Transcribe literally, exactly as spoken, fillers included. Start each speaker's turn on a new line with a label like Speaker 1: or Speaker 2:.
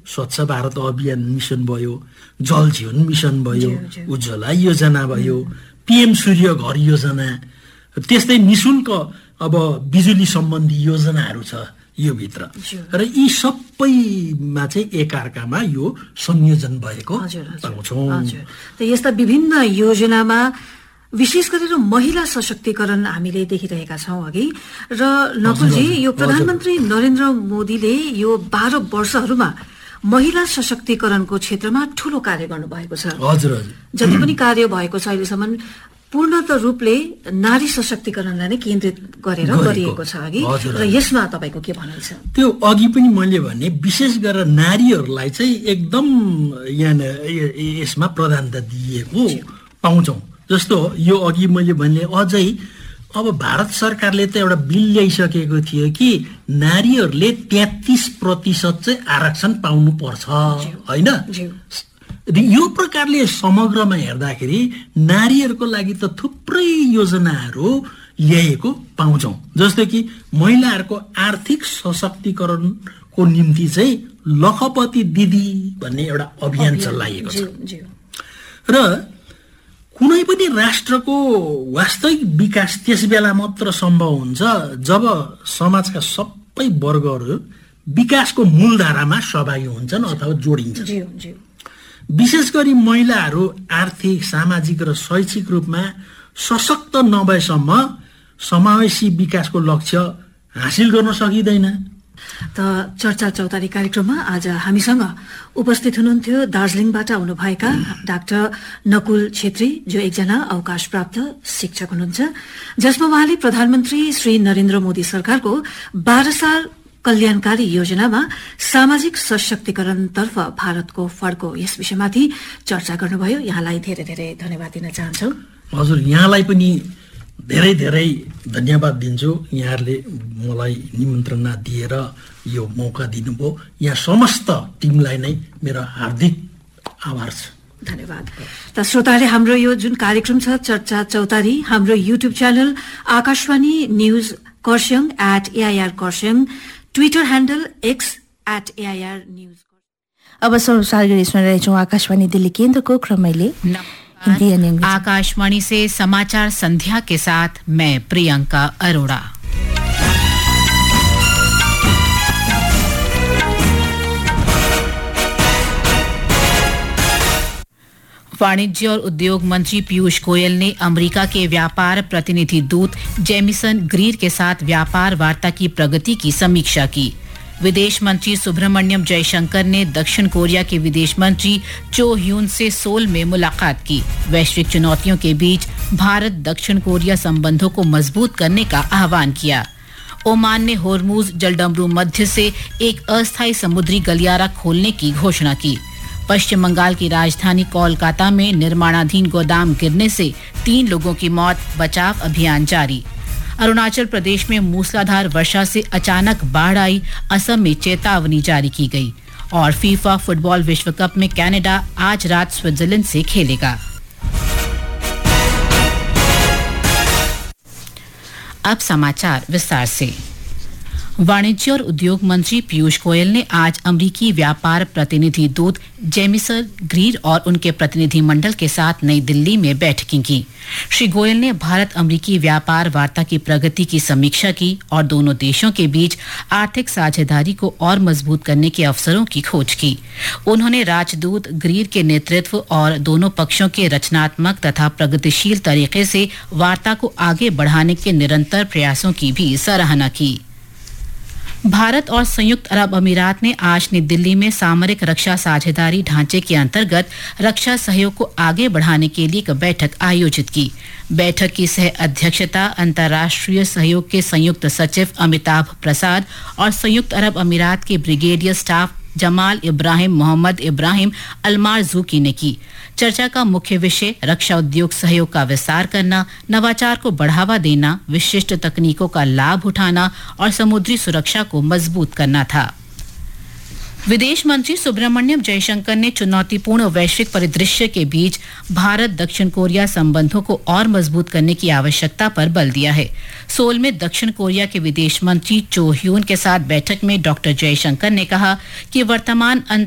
Speaker 1: स्वच्छ भारत अभियान मिसन भयो, जल जीवन मिसन भयो, उज्ज्वला योजना भयो, पीएम सूर्य घर योजना, त्यस्तै निशुल्क अब बिजुली सम्बन्धी योजनाहरू छ यो भित्र। र यी सबैमा चाहिँ एकअर्कामा यो संयोजन भएको पाउँछौँ।
Speaker 2: त यस्ता विभिन्न योजनामा विशेष गरेर महिला सशक्तिकरण हामीले देखिरहेका छौँ अघि। र नकुलजी, यो प्रधानमन्त्री नरेन्द्र मोदीले यो बाह्र वर्षहरूमा महिला सशक्तिकरणको क्षेत्रमा ठूलो कार्य गर्नुभएको छ।
Speaker 1: हजुर हजुर।
Speaker 2: जति पनि कार्य भएको छ अहिलेसम्म पूर्णत रूपले नारी सशक्तिकरणलाई नै केन्द्रित गरेर गरिएको छ अघि। र यसमा तपाईँको के भनाइ छ?
Speaker 1: त्यो अघि पनि मैले भने विशेष गरेर नारीहरूलाई चाहिँ एकदम यहाँ यसमा प्रधानता दिएको पाउँछौँ। जस्तो यो अघि मैले भने अझै अब भारत सरकारले त एउटा बिल ल्याइसकेको थियो कि नारीहरूले तेत्तीस प्रतिशत चाहिँ आरक्षण पाउनु पर्छ, होइन? यो प्रकारले समग्रमा हेर्दाखेरि नारीहरूको लागि त थुप्रै योजनाहरू ल्याएको पाउँछौँ। जस्तो कि महिलाहरूको आर्थिक सशक्तिकरणको निम्ति चाहिँ लखपति दिदी भन्ने एउटा अभियान चलाइएको छ। र कुनै पनि राष्ट्रको वास्तविक विकास त्यस बेला मात्र सम्भव हुन्छ जब समाजका सबै वर्गहरू विकासको मूलधारामा सहभागी हुन्छन् अथवा जोडिन्छन्। विशेष गरी महिलाहरू आर्थिक, सामाजिक र शैक्षिक रूपमा सशक्त नभएसम्म समावेशी विकासको लक्ष्य हासिल गर्न सकिँदैन।
Speaker 2: त चर्चा चौतारी कार्यक्रममा आज हामीसँग उपस्थित हुनुहुन्थ्यो दार्जिलिङबाट आउनुभएका डाक्टर नकुल छेत्री, जो एकजना अवकाशप्राप्त शिक्षक हुनुहुन्छ, जसमा उहाँले प्रधानमन्त्री श्री नरेन्द्र मोदी सरकारको बाह्र साल कल्याणकारी योजनामा सामाजिक सशक्तिकरणतर्फ भारतको फड्को यस विषयमाथि चर्चा गर्नुभयो। यहाँलाई धेरै धेरै धन्यवाद दिन चाहन्छौ।
Speaker 1: हजुर, यहाँलाई पनि धेरै धेरै धन्यवाद दिन्छु। यहाँहरूले मलाई निमन्त्रणा दिएर यो मौका दिनुभयो। यहाँ समस्त टिमलाई नै मेरो हार्दिक आभार छ।
Speaker 2: धन्यवाद। त श्रोताले, हाम्रो यो जुन कार्यक्रम छ चर्चा चौतारी, हाम्रो YouTube channel Akashvani news Kurseong at AIR Kurseong, Twitter handle x at AIR news.
Speaker 3: अब सार्गरी सुन रहे छौं आकाशवाणी दिल्ली केंद्र को क्रमैले हिंदी और इंग्लिश।
Speaker 4: आकाशवाणी से समाचार संध्या के साथ मैं प्रियंका अरोड़ा। वाणिज्य और उद्योग मंत्री पीयूष गोयल ने अमेरिका के व्यापार प्रतिनिधि दूत जेमिसन ग्रीर के साथ व्यापार वार्ता की प्रगति की समीक्षा की। विदेश मंत्री सुब्रमण्यम जयशंकर ने दक्षिण कोरिया के विदेश मंत्री चो ह्यून से सोल में मुलाकात की। वैश्विक चुनौतियों के बीच भारत दक्षिण कोरिया संबंधों को मजबूत करने का आह्वान किया। ओमान ने होर्मुज जलडमरू मध्य से एक अस्थायी समुद्री गलियारा खोलने की घोषणा की। पश्चिम बंगाल की राजधानी कोलकाता में निर्माणाधीन गोदाम गिरने से तीन लोगों की मौत, बचाव अभियान जारी। अरुणाचल प्रदेश में मूसलाधार वर्षा से अचानक बाढ़ आई, असम में चेतावनी जारी की गई। और फीफा फुटबॉल विश्व कप में कनाडा आज रात स्विट्जरलैंड से खेलेगा। अब समाचार विस्तार से। वाणिज्य और उद्योग मंत्री पीयूष गोयल ने आज अमरीकी व्यापार प्रतिनिधि दूत जेमिसन ग्रीर और उनके प्रतिनिधिमंडल के साथ नई दिल्ली में बैठकें की। श्री गोयल ने भारत अमरीकी व्यापार वार्ता की प्रगति की समीक्षा की और दोनों देशों के बीच आर्थिक साझेदारी को और मजबूत करने के अवसरों की खोज की। उन्होंने राजदूत ग्रीर के नेतृत्व और दोनों पक्षों के रचनात्मक तथा प्रगतिशील तरीके से वार्ता को आगे बढ़ाने के निरंतर प्रयासों की भी सराहना की। भारत और संयुक्त अरब अमीरात ने आज नई दिल्ली में सामरिक रक्षा साझेदारी ढांचे के अंतर्गत रक्षा सहयोग को आगे बढ़ाने के लिए एक बैठक आयोजित की। बैठक की सह अध्यक्षता अंतर्राष्ट्रीय सहयोग के संयुक्त सचिव अमिताभ प्रसाद और संयुक्त अरब अमीरात के ब्रिगेडियर स्टाफ जमाल इब्राहिम मोहम्मद इब्राहिम अलमारजूकी ने की। चर्चा का मुख्य विषय रक्षा उद्योग सहयोग का विस्तार करना, नवाचार को बढ़ावा देना, विशिष्ट तकनीकों का लाभ उठाना और समुद्री सुरक्षा को मजबूत करना था। विदेश मंत्री सुब्रमण्यम जयशंकर ने चुनौतीपूर्ण वैश्विक परिदृश्य के बीच भारत दक्षिण कोरिया संबंधों को और मजबूत करने की आवश्यकता पर बल दिया है। सोल में दक्षिण कोरिया के विदेश मंत्री चो ह्यून के साथ बैठक में डॉक्टर जयशंकर ने कहा कि वर्तमान